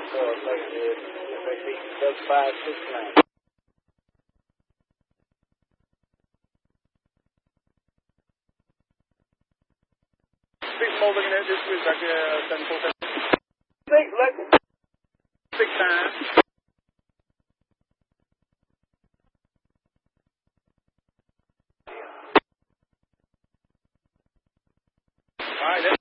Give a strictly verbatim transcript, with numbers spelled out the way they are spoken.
four, negative, F X E, sub five six nine. Six more looking at this switch back here, seven four seven. Six, let Six times. Alright,